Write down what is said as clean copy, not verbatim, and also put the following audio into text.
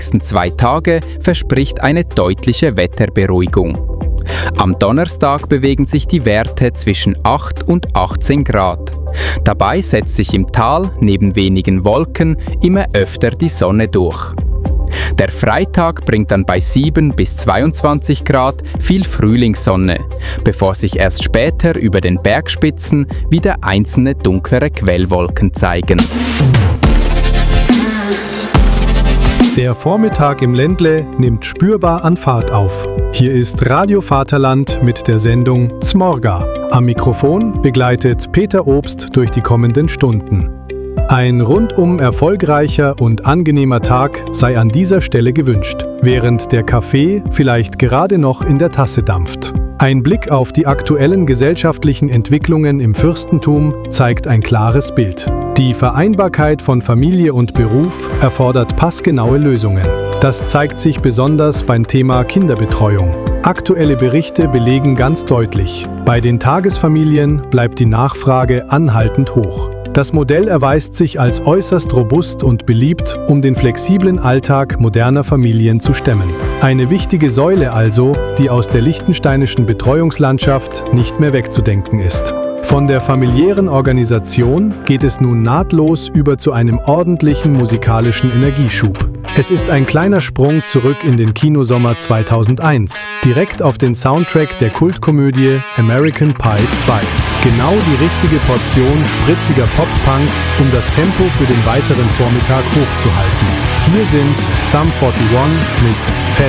nächsten 2 Tage verspricht eine deutliche Wetterberuhigung. Am Donnerstag bewegen sich die Werte zwischen 8 und 18 Grad. Dabei setzt sich im Tal neben wenigen Wolken immer öfter die Sonne durch. Der Freitag bringt dann bei 7 bis 22 Grad viel Frühlingssonne, bevor sich erst später über den Bergspitzen wieder einzelne dunklere Quellwolken zeigen. Der Vormittag im Ländle nimmt spürbar an Fahrt auf. Hier ist Radio Vaterland mit der Sendung Zmorga. Am Mikrofon begleitet Peter Obst durch die kommenden Stunden. Ein rundum erfolgreicher und angenehmer Tag sei an dieser Stelle gewünscht, während der Kaffee vielleicht gerade noch in der Tasse dampft. Ein Blick auf die aktuellen gesellschaftlichen Entwicklungen im Fürstentum zeigt ein klares Bild. Die Vereinbarkeit von Familie und Beruf erfordert passgenaue Lösungen. Das zeigt sich besonders beim Thema Kinderbetreuung. Aktuelle Berichte belegen ganz deutlich, bei den Tagesfamilien bleibt die Nachfrage anhaltend hoch. Das Modell erweist sich als äußerst robust und beliebt, um den flexiblen Alltag moderner Familien zu stemmen. Eine wichtige Säule also, die aus der liechtensteinischen Betreuungslandschaft nicht mehr wegzudenken ist. Von der familiären Organisation geht es nun nahtlos über zu einem ordentlichen musikalischen Energieschub. Es ist ein kleiner Sprung zurück in den Kinosommer 2001, direkt auf den Soundtrack der Kultkomödie American Pie 2. Genau die richtige Portion spritziger Pop-Punk, um das Tempo für den weiteren Vormittag hochzuhalten. Hier sind Sum 41 mit Fat